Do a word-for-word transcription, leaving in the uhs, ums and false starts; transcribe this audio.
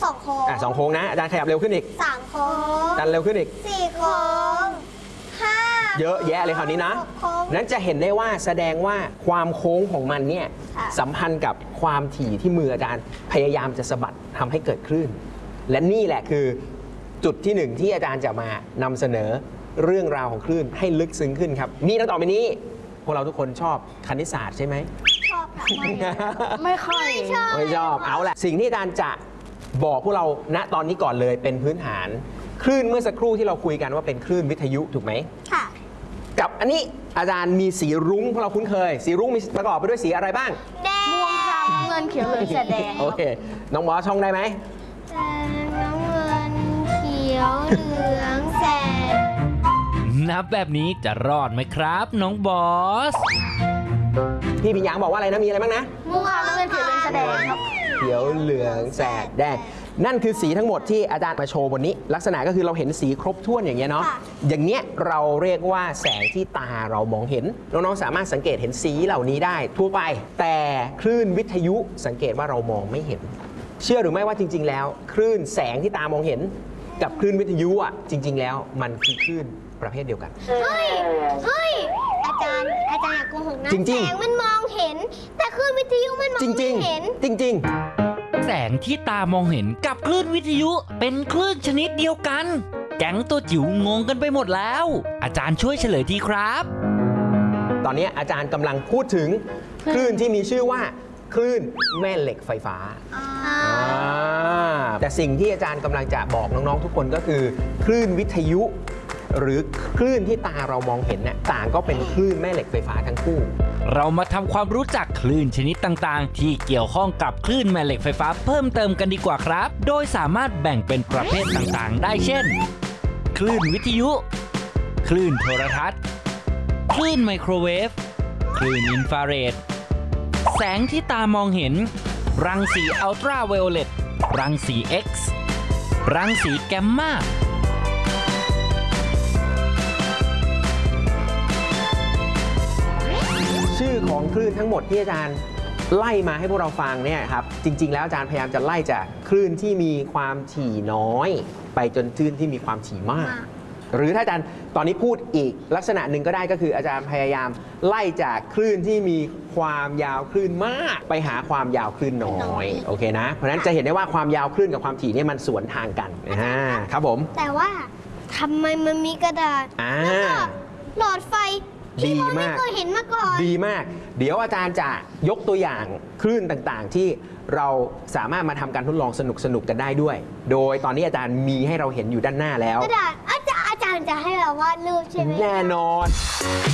สองโค้งอ่ะสองโค้งนะอาจารย์ขยับเร็วขึ้นอีกสามโค้งดันเร็วขึ้นอีกสี่โค้งห้าเยอะแยะเลยคราวนี้นะนั้นจะเห็นได้ว่าแสดงว่าความโค้งของมันเนี่ยสัมพันธ์กับความถี่ที่มืออาจารย์พยายามจะสะบัดทำให้เกิดคลื่นและนี่แหละคือจุดที่หนึ่งที่อาจารย์จะมานำเสนอเรื่องราวของคลื่นให้ลึกซึ้งขึ้นครับนี่แล้วต่อไปนี้พวกเราทุกคนชอบคณิตศาสตร์ใช่ไหมชอบค่ะไม่ค่อยไม่ชอบเอาแหละสิ่งที่อาจารย์จะบอกพวกเราณตอนนี้ก่อนเลยเป็นพื้นฐานคลื่นเมื่อสักครู่ที่เราคุยกันว่าเป็นคลื่นวิทยุถูกไหมค่ะกับอันนี้อาจารย์มีสีรุ้งพวกเราคุ้นเคยสีรุ้งมีประกอบไปด้วยสีอะไรบ้างแดงม่วงครามเงินเขียวเหลืองแสดงโอเคน้องบอสท่องได้ไหมแดงน้ำเงินเขียวเหลืองแสดนับแบบนี้จะรอดไหมครับน้องบอสพี่ปิญญางบอกว่าอะไรนะมีอะไรบ้างนะม่วงครามเงินเขียวเหลืองแสดงครับเขียวเหลืองแสดแดงนั่นคือสีทั้งหมดที่อาจารย์มาโชว์บนนี้ลักษณะก็คือเราเห็นสีครบถ้วนอย่างเงี้ยเนาะอย่างเงี้ยเราเรียกว่าแสงที่ตาเรามองเห็นน้องๆสามารถสังเกตเห็นสีเหล่านี้ได้ทั่วไปแต่คลื่นวิทยุสังเกตว่าเรามองไม่เห็นเชื่อหรือไม่ว่าจริงๆแล้วคลื่นแสงที่ตามองเห็นกับคลื่นวิทยุอ่ะจริงๆแล้วมันคือคลื่นประเภทเดียวกันเฮ้ยเฮ้ยอาจารย์อาจารย์อย่าโกหกนะจริงๆแสงมันมองเห็นแต่คลื่นวิทยุมันมองไม่เห็นจริงๆแสงที่ตามองเห็นกับคลื่นวิทยุเป็นคลื่นชนิดเดียวกันแก๊งตัวจิ๋วงงกันไปหมดแล้วอาจารย์ช่วยเฉลยทีครับตอนนี้อาจารย์กำลังพูดถึงคลื่นที่มีชื่อว่าคลื่นแม่เหล็กไฟฟ้าแต่สิ่งที่อาจารย์กำลังจะบอกน้องๆทุกคนก็คือคลื่นวิทยุหรือคลื่นที่ตาเรามองเห็นเนี่ยต่างก็เป็นคลื่นแม่เหล็กไฟฟ้าทั้งคู่เรามาทำความรู้จักคลื่นชนิดต่างๆที่เกี่ยวข้องกับคลื่นแม่เหล็กไฟฟ้าเพิ่มเติมกันดีกว่าครับโดยสามารถแบ่งเป็นประเภทต่างๆได้เช่นคลื่นวิทยุคลื่นโทรทัศน์คลื่นไมโครเวฟคลื่นอินฟราเรดแสงที่ตามองเห็นรังสีอัลตราไวโอเลตรังสี X รังสีแกมมาชื่อของคลื่นทั้งหมดที่อาจารย์ไล่มาให้พวกเราฟังเนี่ยครับจริงๆแล้วอาจารย์พยายามจะไล่จากคลื่นที่มีความถี่น้อยไปจนคลื่นที่มีความถี่มากหรือถ้าอาจารย์ตอนนี้พูดอีกลักษณะหนึ่งก็ได้ก็คืออาจารย์พยายามไล่จากคลื่นที่มีความยาวคลื่นมากไปหาความยาวคลื่นน้อยโอเคนะเพราะฉะนั้นจะเห็นได้ว่าความยาวคลื่นกับความถี่เนี่ยมันสวนทางกันนะฮะครับผมแต่ว่าทำไมมันมีกระดาษแล้วก็หลอดไฟดีมากไม่เคยเห็นมาก่อนดีมากเดี๋ยวอาจารย์จะยกตัวอย่างคลื่นต่างๆที่เราสามารถมาทำการทดลองสนุกๆกันได้ด้วย โดยตอนนี้อาจารย์มีให้เราเห็นอยู่ด้านหน้าแล้วกระดาษอาจารย์อาจารย์จะให้เราวาดรูปใช่ไหมแน่นอน